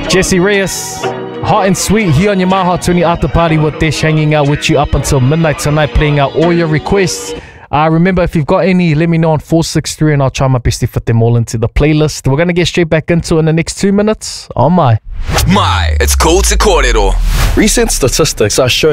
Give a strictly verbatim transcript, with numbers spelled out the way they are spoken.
Jesse Reyes, hot and sweet here on your Maha twenty after party with Desh, hanging out with you up until midnight tonight, playing out all your requests. Uh, remember, if you've got any, let me know on four six three and I'll try my best to fit them all into the playlist. We're going to get straight back into it in the next two minutes. Oh my. My, it's cool to Kōrero. Recent statistics are showing